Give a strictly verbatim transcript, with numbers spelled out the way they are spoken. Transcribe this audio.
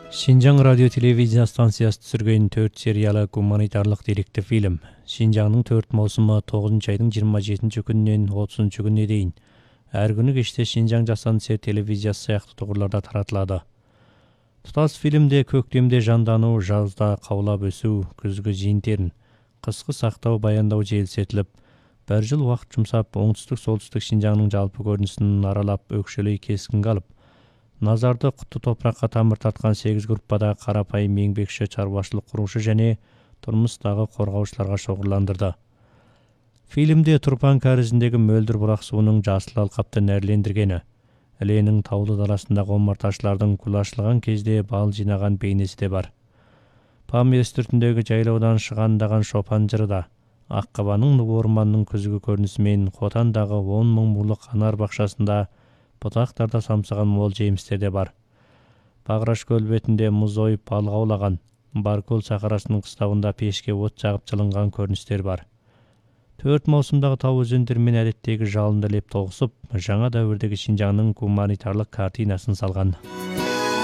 Шинжаң радио телевизия станциясы түсірген төрт сериялы гуманитарлық деректі фильм. Шинжаңның төрт маусымы тоғызыншы айдың жиырма жетінші күнінен отызыншы күніне дейін. Әр күні кеште Шинжаң жасанды телевизиясы сияқты тұғырларда таратылады. Тұтас фильмде көктемде жандану, жазда қаулап өсу, күзгі жиын-терін, қысқы сақтау, баяндау желісетіліп, бір жыл уақыт жұмсап, оңтүстік-солтүстік Шинжаңның жалпы көрінісін аралап, өкшелей кескін қалып, назарды құтты топыраққа тамыр тартқан сегіз группада қарапайым еңбекші, шаруашылық құрушы және тұрмыстағы қорғаушыларға шоғырландырды. Фильмде Тұрпан кәрізіндегі мөлдір бұрақ суының жасыл алқапты нәрлендіргені, Іленің таулы даласындағы омарташылардың күлашылған кезде бал жинаған бейнесі де бар. Памир үстіртіндегі жайлаудан шығандаған шопан жыры да, Аққабаның орманның күзгі көрінісімен Хотандағы он мың мулық анар бақшасында бұтақтарда самсаған мол жемістер де бар. Бағраш көл бетінде мұз ойып балық аулаған, Баркөл сахарасының қыстауында пешке от жағып жылынған көріністер бар. Төрт маусымдағы тау өзендермен әдеттегі жалынды леп тоғысып, жаңа дәуірдегі Шинжаңның гуманитарлық картинасын салған.